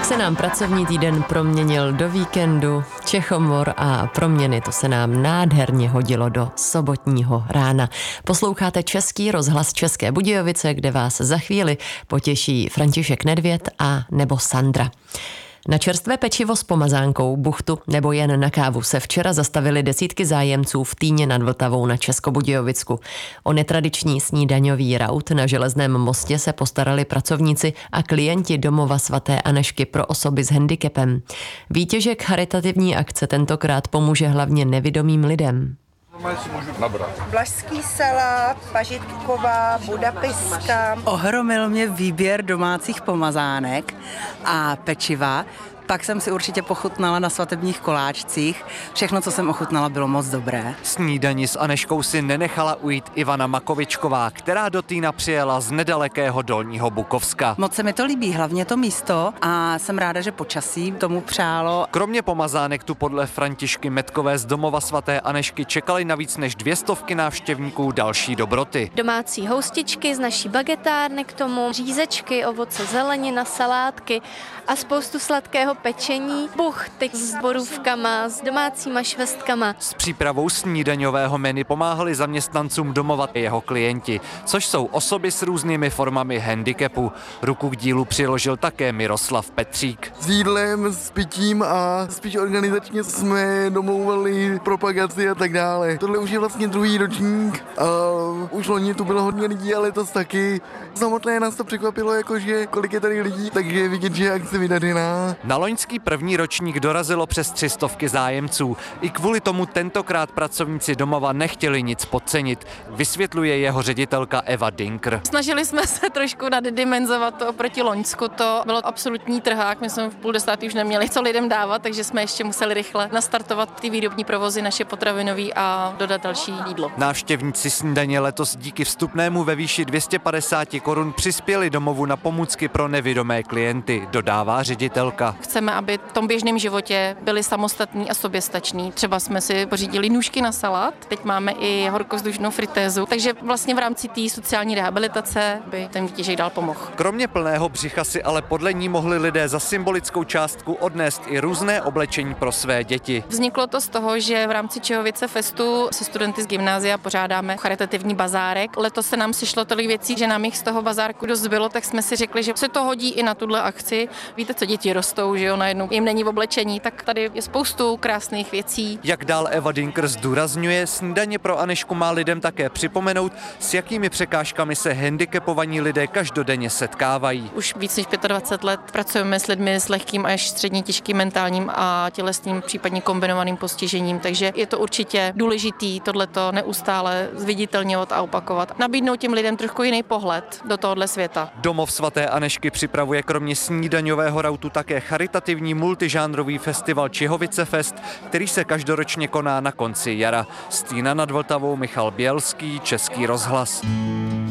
Tak se nám pracovní týden proměnil do víkendu, Čechomor a proměny to se nám nádherně hodilo do sobotního rána. Posloucháte Český rozhlas České Budějovice, kde vás za chvíli potěší František Nedvěd a nebo Sandra. Na čerstvé pečivo s pomazánkou, buchtu nebo jen na kávu se včera zastavili desítky zájemců v Týně nad Vltavou na Českobudějovicku. O netradiční snídaňový raut na Železném mostě se postarali pracovníci a klienti domova svaté Anežky pro osoby s handicapem. Výtěžek charitativní akce tentokrát pomůže hlavně nevidomým lidem. Vlašský salát, pažitková, budapestka. Ohromil mě výběr domácích pomazánek a pečiva. Pak jsem si určitě pochutnala na svatebních koláčcích. Všechno, co jsem ochutnala, bylo moc dobré. Snídani s Anežkou si nenechala ujít Ivana Makovičková, která do Týna přijela z nedalekého Dolního Bukovska. Moc se mi to líbí, hlavně to místo, a jsem ráda, že počasí tomu přálo. Kromě pomazánek tu podle Františky Metkové z domova svaté Anežky čekali na víc než 200 návštěvníků další dobroty. Domácí houstičky z naší bagetárny k tomu, řízečky, ovoce, zelenina, salátky a spoustu sladkého pečení, buchty s borůvkama, s domácíma švestkama. S přípravou snídaňového menu pomáhali zaměstnancům domova jeho klienti, což jsou osoby s různými formami handicapu. Ruku k dílu přiložil také Miroslav Petřík. S jídlem, s pitím a spíš organizačně jsme domlouvali propagaci a tak dále. Tohle už je vlastně druhý ročník a už loni tu bylo hodně lidí, ale letos taky. Samotné nás to překvapilo, jakože kolik je tady lidí, takže je vidět, že je akce vydařená. Na loňský první ročník dorazilo přes 300 zájemců. I kvůli tomu tentokrát pracovníci domova nechtěli nic podcenit, vysvětluje jeho ředitelka Eva Dinkr. Snažili jsme se trošku naddimenzovat to oproti loňsku, to bylo absolutní trhák, my jsme v 9:30 už neměli co lidem dávat, takže jsme ještě museli rychle nastartovat ty výrobní provozy naše potravinový a dodat další jídlo. Návštěvníci snídaně letos díky vstupnému ve výši 250 korun přispěli domovu na pomůcky pro nevidomé klienty, dodává ředitelka. Chceme, aby v tom běžném životě byli samostatní a soběstační. Třeba jsme si pořídili nůžky na salát, teď máme i horkovzdušnou fritézu, takže vlastně v rámci té sociální rehabilitace by ten výtěžek dál pomohl. Kromě plného břicha si ale podle ní mohli lidé za symbolickou částku odnést i různé oblečení pro své děti. Vzniklo to z toho, že v rámci Čehovice festu se studenty z gymnázia pořádáme charitativní bazárek. Letos se nám sešlo tolik věcí, že nám jich z toho bazárku dost bylo, tak jsme si řekli, že se to hodí i na tuhle akci. Víte, co děti rostou, že jo, najednou jim není v oblečení, tak tady je spoustu krásných věcí. Jak dál Eva Dinkr zdůrazňuje, snídaně pro Anežku má lidem také připomenout, s jakými překážkami se handicapovaní lidé každodenně setkávají. Už víc než 25 let pracujeme s lidmi s lehkým až středně těžkým mentálním a tělesným, případně kombinovaným postižením, takže je to určitě důležitý tohleto neustále zviditelňovat a opakovat. Nabídnout těm lidem trošku jiný pohled do tohohle světa. Domov svaté Anežky připravuje kromě snídaňového rautu také charitativní multižánrový festival Čehovice Fest, který se každoročně koná na konci jara. Z Týna nad Vltavou Michal Bělský, Český rozhlas.